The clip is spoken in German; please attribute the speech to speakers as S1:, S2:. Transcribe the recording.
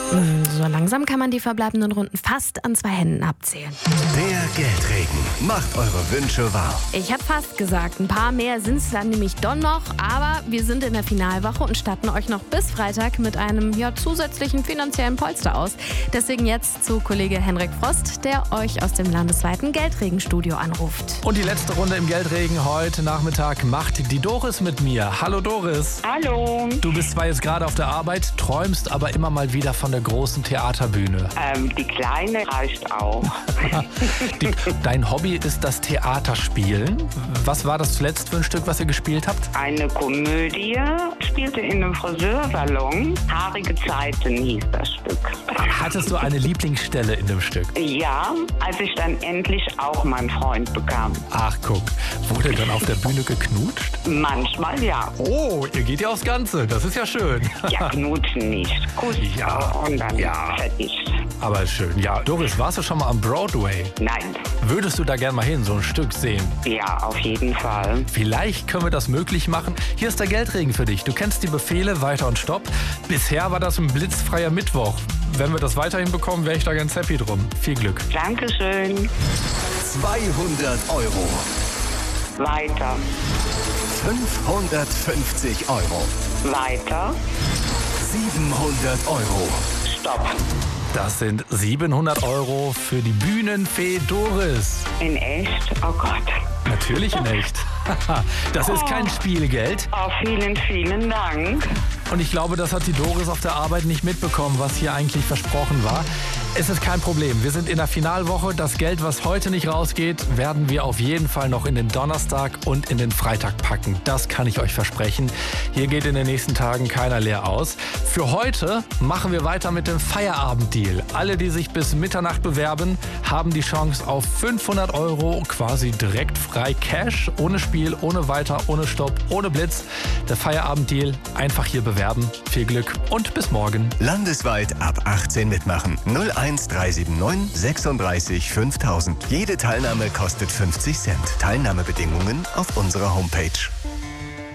S1: So langsam kann man die verbleibenden Runden fast an 2 Händen abzählen.
S2: Der Geldregen macht eure Wünsche wahr.
S1: Ich habe fast gesagt, ein paar mehr sind es dann nämlich doch noch, aber wir sind in der Finalwoche und statten euch noch bis Freitag mit einem zusätzlichen finanziellen Polster aus. Deswegen jetzt zu Kollege Henrik Frost, der euch aus dem landesweiten Geldregenstudio anruft.
S3: Und die letzte Runde im Geldregen heute Nachmittag macht die Doris mit mir. Hallo Doris.
S4: Hallo.
S3: Du bist zwar jetzt gerade auf der Arbeit, träumst aber immer mal wieder von der großen Theaterbühne.
S4: Die kleine reicht auch.
S3: Dein Hobby ist das Theaterspielen. Was war das zuletzt für ein Stück, was ihr gespielt habt?
S4: Eine Komödie, spielte in einem Friseursalon. Haarige Zeiten hieß das Stück.
S3: Hattest du eine Lieblingsstelle in dem Stück?
S4: Ja, als ich dann endlich auch meinen Freund bekam.
S3: Ach guck, wurde dann auf der Bühne geknutscht?
S4: Manchmal ja.
S3: Oh, ihr geht ja aufs Ganze, das ist ja schön.
S4: Ja, knutschen nicht. Kuss
S3: Ja,
S4: und dann
S3: ja.
S4: fertig.
S3: Aber schön. Ja, Doris, warst du schon mal am Broadway?
S4: Nein.
S3: Würdest du da gern mal hin, so ein Stück sehen?
S4: Ja, auf jeden Fall.
S3: Vielleicht können wir das möglich machen. Hier ist der Geldregen für dich. Du kennst die Befehle Weiter und Stopp. Bisher war das ein blitzfreier Mittwoch. Wenn wir das weiterhin bekommen, wäre ich da ganz happy drum. Viel Glück.
S4: Dankeschön.
S2: 200 Euro.
S4: Weiter.
S2: 550 Euro.
S4: Weiter.
S2: 700 Euro.
S4: Stopp.
S3: Das sind 700 Euro für die Bühnenfee Doris.
S4: In echt? Oh Gott.
S3: Natürlich in echt. Das ist kein Spielgeld.
S4: Oh, vielen, vielen Dank.
S3: Und ich glaube, das hat die Doris auf der Arbeit nicht mitbekommen, was hier eigentlich versprochen war. Es ist kein Problem. Wir sind in der Finalwoche. Das Geld, was heute nicht rausgeht, werden wir auf jeden Fall noch in den Donnerstag und in den Freitag packen. Das kann ich euch versprechen. Hier geht in den nächsten Tagen keiner leer aus. Für heute machen wir weiter mit dem Feierabenddeal. Alle, die sich bis Mitternacht bewerben, haben die Chance auf 500 Euro quasi direkt frei Cash, ohne Spiel, ohne Weiter, ohne Stopp, ohne Blitz. Der Feierabenddeal, einfach hier bewerben. Viel Glück und bis morgen.
S2: Landesweit ab 18 mitmachen. 01379 36 5000. Jede Teilnahme kostet 50 Cent. Teilnahmebedingungen auf unserer Homepage.